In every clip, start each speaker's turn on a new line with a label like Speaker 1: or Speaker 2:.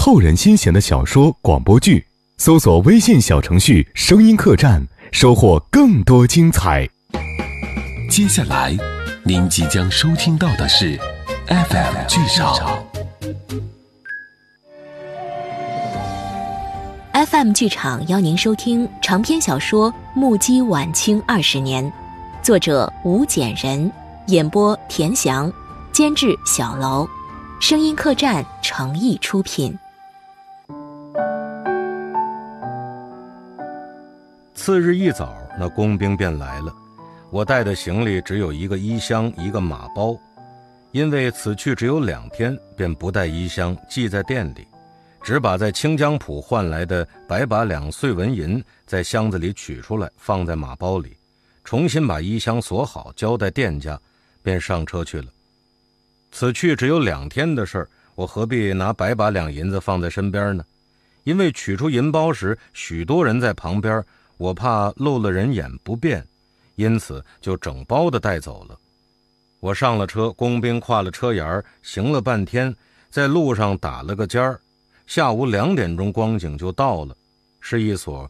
Speaker 1: 扣人心弦的小说、广播剧，搜索微信小程序声音客栈，收获更多精彩。
Speaker 2: 接下来您即将收听到的是 FM 剧场。
Speaker 3: FM 剧场邀您收听长篇小说《目击晚清20年》，作者吴简人，演播田翔，监制小楼，声音客栈诚意出品。
Speaker 4: 次日一早，那工兵便来了。我带的行李只有一个衣箱，一个马包，因为此去只有2天，便不带衣箱，寄在店里，只把在清江浦换来的百把2碎纹银在箱子里取出来，放在马包里，重新把衣箱锁好，交代店家，便上车去了。此去只有2天的事儿，我何必拿百把2银子放在身边呢？因为取出银包时，许多人在旁边，我怕漏了人眼不便，因此就整包的带走了。我上了车，工兵跨了车沿，行了半天，在路上打了个尖儿，下午2点钟光景就到了，是一所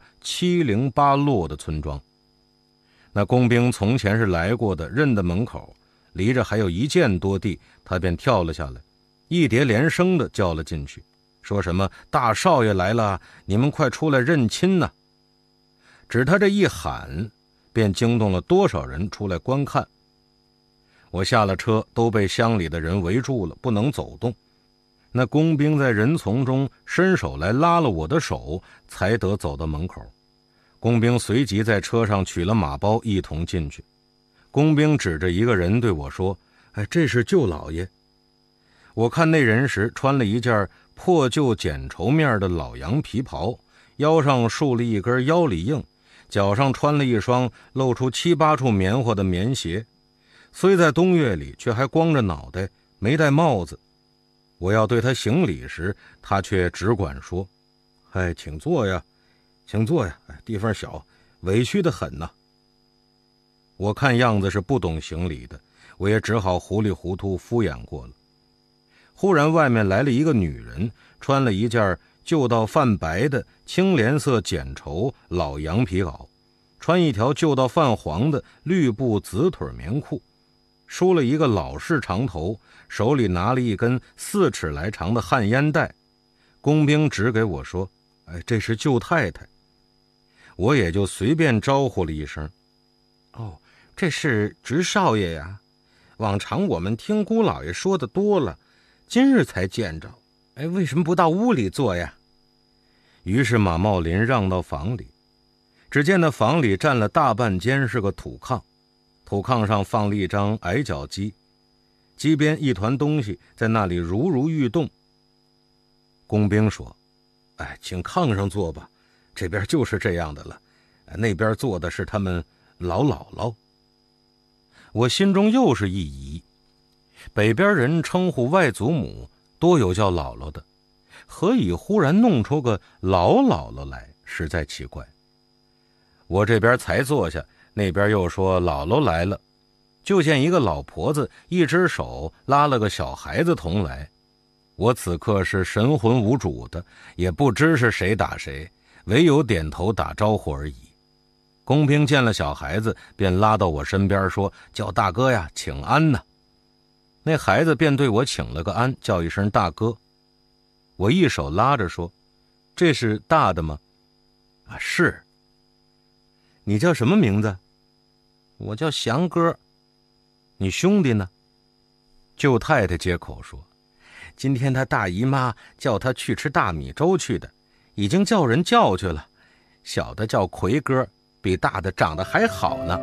Speaker 4: 708落的村庄。那工兵从前是来过的，认得门口，离着还有1箭多地，他便跳了下来，一叠连声的叫了进去，说什么大少爷来了，你们快出来认亲呐！只他这一喊，便惊动了多少人出来观看。我下了车，都被乡里的人围住了，不能走动。那工兵在人丛中伸手来拉了我的手，才得走到门口。工兵随即在车上取了马包，一同进去。工兵指着一个人对我说：“这是舅老爷。”我看那人时，穿了一件破旧剪绸面的老羊皮袍，腰上束了一根腰里硬，脚上穿了一双露出7、8处棉花的棉鞋，虽在冬月里，却还光着脑袋，没戴帽子。我要对他行礼时，他却只管说：“请坐呀，请坐呀，地方小，委屈得很呐。”我看样子是不懂行礼的，我也只好糊里糊涂敷衍过了。忽然外面来了一个女人，穿了一件旧到泛白的青莲色剪绸老羊皮袄，穿一条旧到泛黄的绿布紫腿棉裤，梳了一个老式长头，手里拿了一根4尺来长的旱烟袋。工兵指给我说：“这是舅太太。”我也就随便招呼了一声：“哦，这是侄少爷呀。往常我们听姑老爷说的多了，今日才见着。为什么不到屋里坐呀？”于是马茂林让到房里，只见那房里占了大半间是个土炕，土炕上放了一张矮脚机，机边一团东西在那里如如欲动。工兵说：“请炕上坐吧，这边就是这样的了，那边坐的是他们老姥姥。”我心中又是一疑，北边人称呼外祖母多有叫姥姥的，何以忽然弄出个老姥姥来，实在奇怪。我这边才坐下，那边又说姥姥来了，就见一个老婆子一只手拉了个小孩子同来。我此刻是神魂无主的，也不知是谁打谁，唯有点头打招呼而已。工兵见了小孩子，便拉到我身边说：“叫大哥呀，请安呐。”那孩子便对我请了个安，叫一声大哥。我一手拉着说：“这是大的吗？”“是。”“你叫什么名字？”“我叫祥哥。”“你兄弟呢？”舅太太接口说：“今天他大姨妈叫他去吃大米粥去的，已经叫人叫去了。小的叫奎哥，比大的长得还好呢。”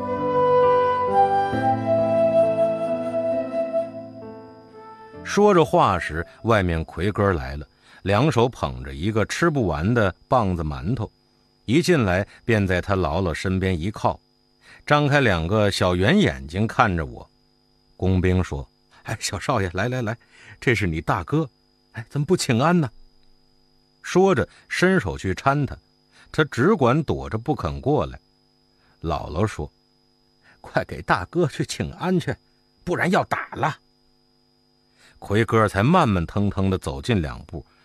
Speaker 4: 说着话时，外面奎哥来了，2手捧着一个吃不完的棒子馒头，一进来便在他姥姥身边一靠，张开2个小圆眼睛看着我。工兵说：“小少爷，来来来，这是你大哥，怎么不请安呢？”说着伸手去搀他，他只管躲着不肯过来。姥姥说：“快给大哥去请安去，不然要打了。”奎哥才慢慢腾腾地走近2步，